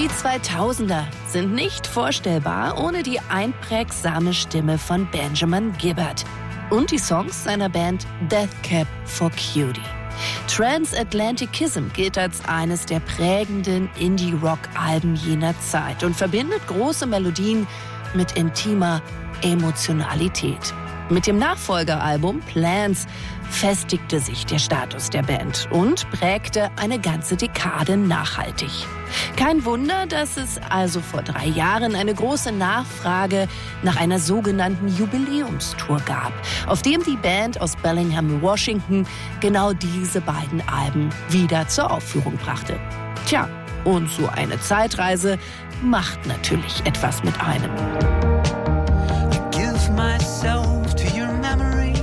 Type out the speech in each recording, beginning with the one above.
Die 2000er sind nicht vorstellbar ohne die einprägsame Stimme von Benjamin Gibbard und die Songs seiner Band Death Cab for Cutie. Transatlanticism gilt als eines der prägenden Indie-Rock-Alben jener Zeit und verbindet große Melodien mit intimer Emotionalität. Mit dem Nachfolgeralbum Plans festigte sich der Status der Band und prägte eine ganze Dekade nachhaltig. Kein Wunder, dass es also vor 3 Jahren eine große Nachfrage nach einer sogenannten Jubiläumstour gab, auf dem die Band aus Bellingham, Washington, genau diese beiden Alben wieder zur Aufführung brachte. Tja, und so eine Zeitreise macht natürlich etwas mit einem. Myself to your memory.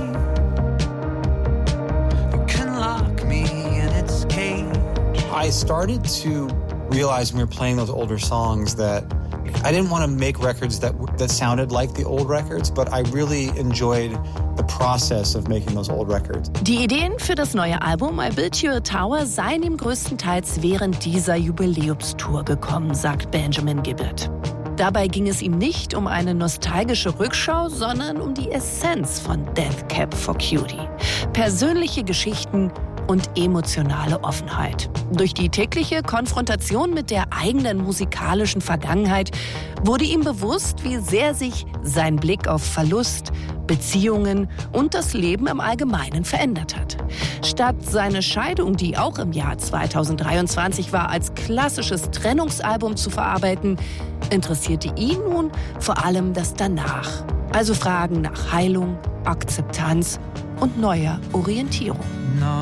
You can lock me in its cage. I started to realize when we were playing those older songs that I didn't want to make records that sounded like the old records, but I really enjoyed the process of making those old records. Die Ideen für das neue Album I Built You a Tower seien ihm größtenteils während dieser Jubiläumstour gekommen, sagt Benjamin Gibbard. Dabei ging es ihm nicht um eine nostalgische Rückschau, sondern um die Essenz von Death Cab for Cutie. Persönliche Geschichten und emotionale Offenheit. Durch die tägliche Konfrontation mit der eigenen musikalischen Vergangenheit wurde ihm bewusst, wie sehr sich sein Blick auf Verlust, Beziehungen und das Leben im Allgemeinen verändert hat. Statt seine Scheidung, die auch im Jahr 2023 war, als klassisches Trennungsalbum zu verarbeiten, interessierte ihn nun vor allem das Danach. Also Fragen nach Heilung, Akzeptanz und neuer Orientierung.